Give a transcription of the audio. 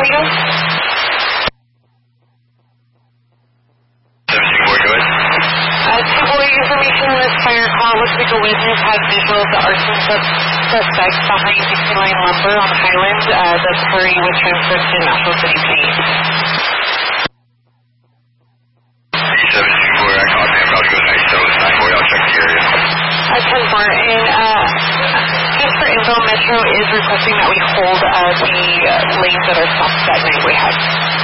for you? 764, go ahead. 2-boy information on this fire call. Looks like a witness has visual of the arson suspect behind Dixie Line Lumber on Highland. The party was transferred to National City Police. 764, I caught him. I'll go to 9794. I'll check the area. 10 Martin, just for info, Metro is requesting that we hold the lanes that are stopped at Nightway House.